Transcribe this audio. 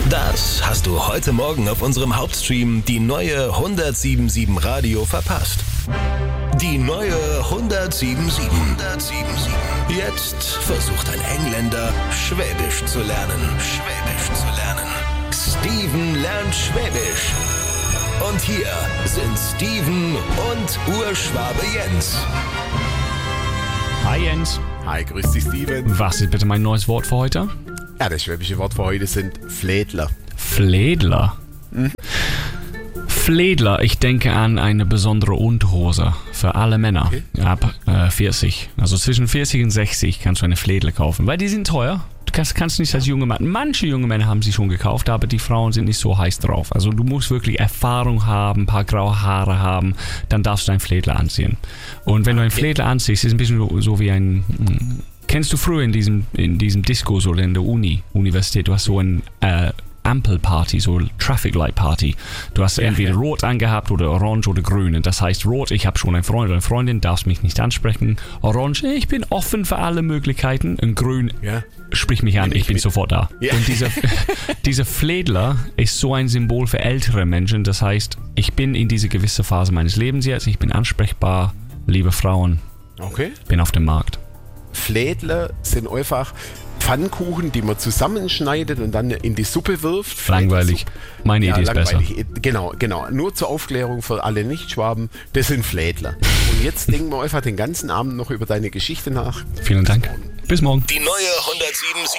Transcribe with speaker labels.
Speaker 1: Das hast du heute Morgen auf unserem Hauptstream die neue 107.7 Radio verpasst. Die neue 107.7. Jetzt versucht ein Engländer, Schwäbisch zu lernen. Steven lernt Schwäbisch. Und hier sind Steven und Urschwabe Jens.
Speaker 2: Hi Jens.
Speaker 3: Hi, grüß dich Steven.
Speaker 2: Was ist bitte mein neues Wort für heute?
Speaker 3: Ja, das schwäbische Wort für heute sind Flädler.
Speaker 2: Flädler? Flädler, ich denke an eine besondere Unterhose für alle Männer.
Speaker 3: Okay.
Speaker 2: Ab 40. Also zwischen 40 und 60 kannst du eine Flädler kaufen, weil die sind teuer. Du kannst nicht als junge Mann. Manche junge Männer haben sie schon gekauft, aber die Frauen sind nicht so heiß drauf. Also du musst wirklich Erfahrung haben, ein paar graue Haare haben, dann darfst du einen Flädler anziehen. Und wenn du einen Flädler anziehst, ist es ein bisschen so wie ein... Kennst du früher in diesem Disco so in der Universität, du hast so ein Ampelparty, so Traffic Light Party. Du hast entweder rot angehabt oder orange oder grün. Und das heißt rot, ich habe schon einen Freund oder eine Freundin, darfst mich nicht ansprechen. Orange, ich bin offen für alle Möglichkeiten. Und grün, sprich mich an, ich bin sofort da.
Speaker 3: Ja.
Speaker 2: Und dieser Flädler ist so ein Symbol für ältere Menschen. Das heißt, ich bin in dieser gewissen Phase meines Lebens jetzt, ich bin ansprechbar, liebe Frauen,
Speaker 3: Okay.
Speaker 2: bin auf dem Markt.
Speaker 3: Flädler sind einfach Pfannkuchen, die man zusammenschneidet und dann in die Suppe wirft.
Speaker 2: Langweilig. Meine Idee ist besser.
Speaker 3: Genau. Nur zur Aufklärung für alle Nichtschwaben, das sind Flädler. Und jetzt denken wir einfach den ganzen Abend noch über deine Geschichte nach.
Speaker 2: Vielen Dank. Bis morgen.
Speaker 1: Die neue 107.7